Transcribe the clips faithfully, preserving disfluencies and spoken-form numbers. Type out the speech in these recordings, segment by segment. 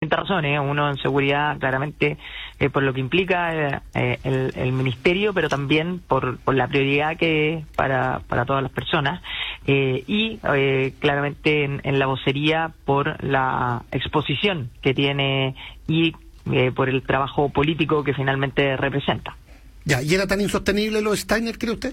distintas razones. Uno en seguridad, claramente, eh, por lo que implica eh, el, el ministerio, pero también por, por la prioridad que es para, para todas las personas. Eh, y eh, claramente en, en la vocería por la exposición que tiene y eh, por el trabajo político que finalmente representa. Ya, ¿y era tan insostenible lo de Steiner, cree usted?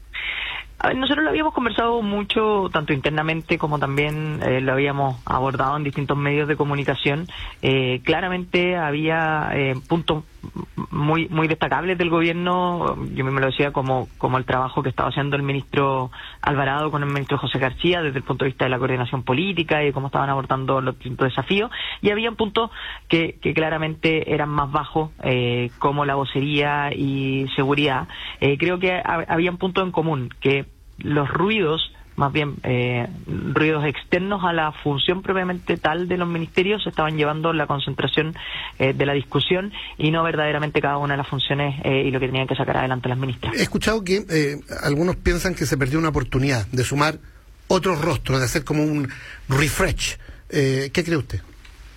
A ver, nosotros lo habíamos conversado mucho, tanto internamente como también eh, lo habíamos abordado en distintos medios de comunicación. Eh, claramente había eh, puntos muy muy destacables del gobierno. Yo mismo lo decía, como como el trabajo que estaba haciendo el ministro Alvarado con el ministro José García desde el punto de vista de la coordinación política y cómo estaban abordando los distintos desafíos. Y había puntos que, que claramente eran más bajos, eh, como la vocería y seguridad. Eh, creo que ha, había un punto en común, que los ruidos, más bien eh, ruidos externos a la función propiamente tal de los ministerios, se estaban llevando la concentración eh, de la discusión y no verdaderamente cada una de las funciones eh, y lo que tenían que sacar adelante las ministras. He escuchado que eh, algunos piensan que se perdió una oportunidad de sumar otros rostros, de hacer como un refresh. Eh, ¿Qué cree usted?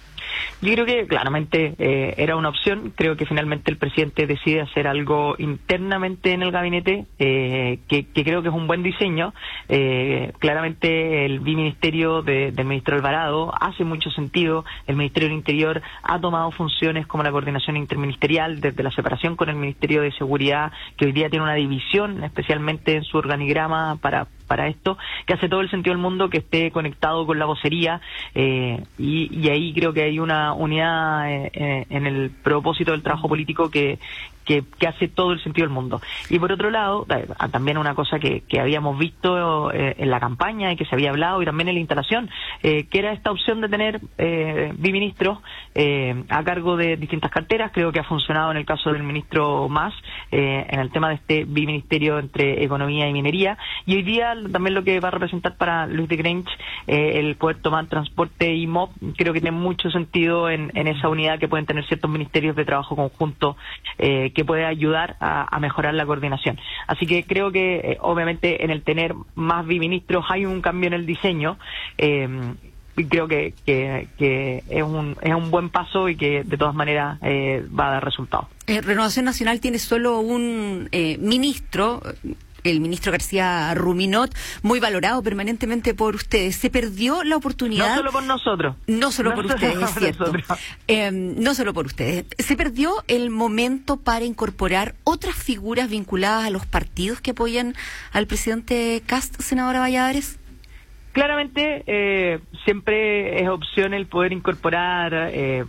Yo creo que claramente eh, era una opción. Creo que finalmente el presidente decide hacer algo internamente en el gabinete, eh, que, que creo que es un buen diseño. Eh, claramente el biministerio de, del ministro Alvarado hace mucho sentido. El Ministerio del Interior ha tomado funciones como la coordinación interministerial, desde la separación con el Ministerio de Seguridad, que hoy día tiene una división, especialmente en su organigrama para para esto, que hace todo el sentido del mundo que esté conectado con la vocería, eh, y, y ahí creo que hay una unidad eh, en el propósito del trabajo político que, que, que hace todo el sentido del mundo. Y por otro lado, eh, también una cosa que, que habíamos visto eh, en la campaña y que se había hablado y también en la instalación, eh, que era esta opción de tener eh, biministros eh, a cargo de distintas carteras. Creo que ha funcionado en el caso del ministro Mas, eh, en el tema de este biministerio entre economía y minería, y hoy día también lo que va a representar para Luis de Grange eh, el poder tomar transporte y M O P, creo que tiene mucho sentido en, en esa unidad que pueden tener ciertos ministerios de trabajo conjunto, eh, que puede ayudar a, a mejorar la coordinación. Así que creo que eh, obviamente en el tener más biministros hay un cambio en el diseño, eh, y creo que, que, que es un es un buen paso y que de todas maneras eh, va a dar resultados. Eh, Renovación Nacional tiene solo un eh, ministro, el ministro García Ruminot, muy valorado permanentemente por ustedes. ¿Se perdió la oportunidad? No solo por nosotros. No solo no por solo ustedes, por es cierto. Eh, no solo por ustedes. ¿Se perdió el momento para incorporar otras figuras vinculadas a los partidos que apoyan al presidente Kast, senadora Valladares? Claramente, eh, siempre es opción el poder incorporar eh,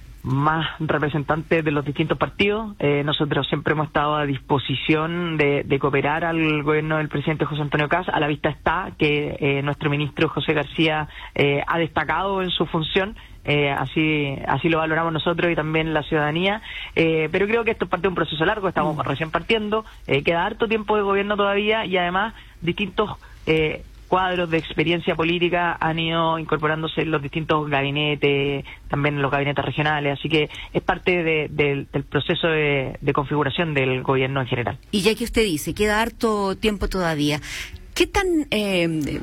más representantes de los distintos partidos. Eh, nosotros siempre hemos estado a disposición de, de cooperar al gobierno del presidente José Antonio Kast. A la vista está que eh, nuestro ministro José García eh, ha destacado en su función. Eh, así así lo valoramos nosotros y también la ciudadanía, eh, pero creo que esto es parte de un proceso largo. Estamos mm. recién partiendo, eh, queda harto tiempo de gobierno todavía, y además distintos eh, cuadros de experiencia política han ido incorporándose en los distintos gabinetes, también en los gabinetes regionales, así que es parte de, de, del proceso de, de configuración del gobierno en general. Y ya que usted dice, queda harto tiempo todavía, ¿qué tan eh,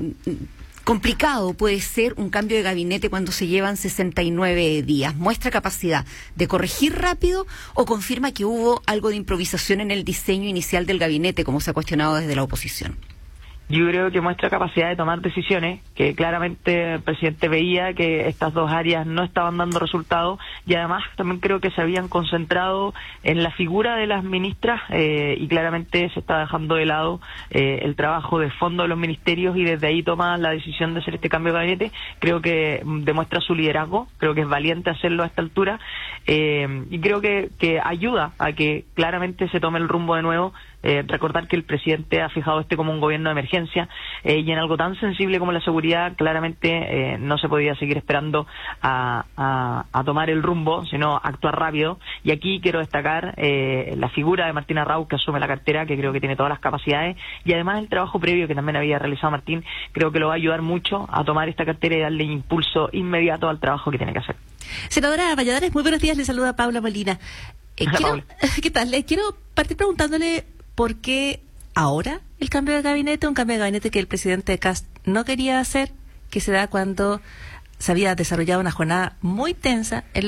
complicado puede ser un cambio de gabinete cuando se llevan sesenta y nueve días? ¿Muestra capacidad de corregir rápido o confirma que hubo algo de improvisación en el diseño inicial del gabinete, como se ha cuestionado desde la oposición? Yo creo que muestra capacidad de tomar decisiones, que claramente el presidente veía que estas dos áreas no estaban dando resultados, y además también creo que se habían concentrado en la figura de las ministras, eh, y claramente se está dejando de lado eh, el trabajo de fondo de los ministerios, y desde ahí toma la decisión de hacer este cambio de gabinete. Creo que demuestra su liderazgo, creo que es valiente hacerlo a esta altura, eh, y creo que, que ayuda a que claramente se tome el rumbo de nuevo. Eh, recordar que el presidente ha fijado este como un gobierno de emergencia, eh, y en algo tan sensible como la seguridad claramente eh, no se podía seguir esperando a, a, a tomar el rumbo, sino actuar rápido. Y aquí quiero destacar eh, la figura de Martín Arrau, que asume la cartera, que creo que tiene todas las capacidades, y además el trabajo previo que también había realizado Martín, creo que lo va a ayudar mucho a tomar esta cartera y darle impulso inmediato al trabajo que tiene que hacer. Senadora Valladares, muy buenos días, le saluda Paula Molina. Eh, Hola, quiero, Paula. ¿Qué tal? Le quiero partir preguntándole por qué ahora el cambio de gabinete, un cambio de gabinete que el presidente Kast no quería hacer, que se da cuando se había desarrollado una jornada muy tensa en la